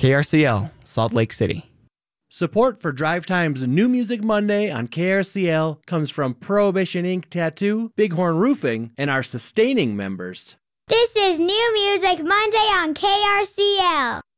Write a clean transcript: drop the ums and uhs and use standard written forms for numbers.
KRCL, Salt Lake City. Support for Drive Time's New Music Monday on KRCL comes from Prohibition Ink Tattoo, Bighorn Roofing, and our sustaining members. This is New Music Monday on KRCL.